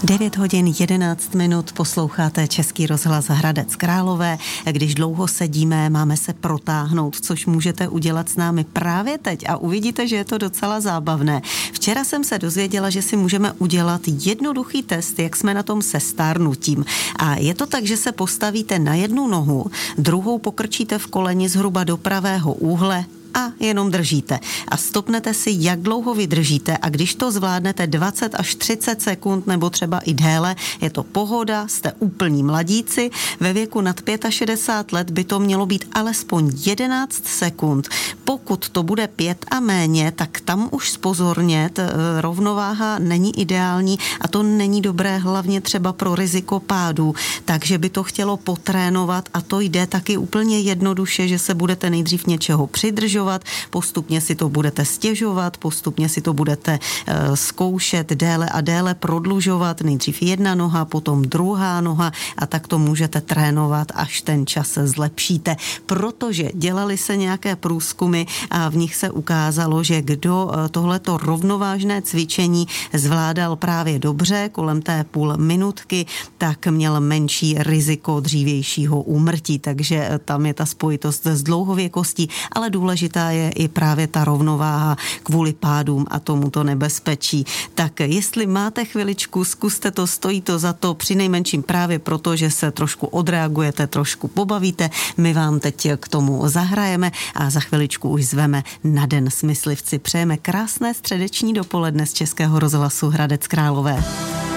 9 hodin 11 minut posloucháte Český rozhlas Hradec Králové. Když dlouho sedíme, máme se protáhnout, což můžete udělat s námi právě teď a uvidíte, že je to docela zábavné. Včera jsem se dozvěděla, že si můžeme udělat jednoduchý test, jak jsme na tom se stárnutím. A je to tak, že se postavíte na jednu nohu, druhou pokrčíte v koleni zhruba do pravého úhle a jenom držíte. A stopnete si, jak dlouho vydržíte, a když to zvládnete 20 až 30 sekund nebo třeba i déle, je to pohoda, jste úplní mladíci. Ve věku nad 65 let by to mělo být alespoň 11 sekund. Pokud to bude 5 a méně, tak tam už zpozornět, rovnováha není ideální a to není dobré hlavně třeba pro riziko pádů, takže by to chtělo potrénovat a to jde taky úplně jednoduše, že se budete nejdřív něčeho přidržovat, postupně si to budete stěžovat, postupně si to budete zkoušet déle a déle prodlužovat, nejdřív jedna noha, potom druhá noha a tak to můžete trénovat, až ten čas se zlepšíte, protože dělali se nějaké průzkumy a v nich se ukázalo, že kdo tohleto rovnovážné cvičení zvládal právě dobře, kolem té půl minutky, tak měl menší riziko dřívějšího úmrtí, takže tam je ta spojitost s dlouhověkostí, ale důležitá je i právě ta rovnováha kvůli pádům a tomuto nebezpečí. Tak jestli máte chviličku, zkuste to, stojí to za to, přinejmenším právě proto, že se trošku odreagujete, trošku pobavíte. My vám teď k tomu zahrajeme a za chviličku už zveme na Den s myslivci. Přejeme krásné středeční dopoledne z Českého rozhlasu Hradec Králové.